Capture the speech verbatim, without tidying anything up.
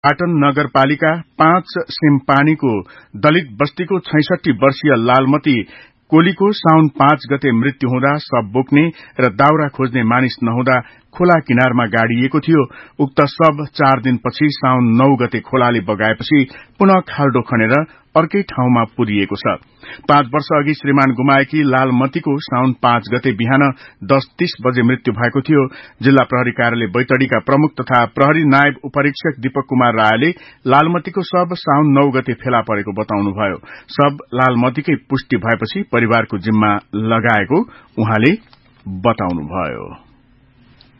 पाटन नगरपालिका पाँच सिमपानीको दलित बस्तीको छैसठी वर्षीय लालमती कोलीको साउन पाँच गते मृत्यु हुँदा शव बोक्ने र दाउरा खोज्ने मानिस नहुँदा खोला किनारमा गाडिएको थियो। उक्त शव चार दिनपछि साउन नौ गते खोलाले बगाएपछि पुनः खाल्डो खनेर अर्कै ठाउँमा पुरिएको छ। पाँच वर्ष अघि श्रीमान गुमाएकी लालमतीको साउन पाँच गते बिहान दस तीस बजे मृत्यु भएको थियो। जिल्ला प्रहरी कार्यालय बैतडीका प्रमुख तथा प्रहरी नायब उपरीक्षक दीपक कुमार रायले लालमतीको शव साउन नौ गते फेला परेको बताउनुभयो। शव लालमतीकै पुष्टि भएपछि परिवारको जिम्मा लगाएको उहाँले बताउनुभयो।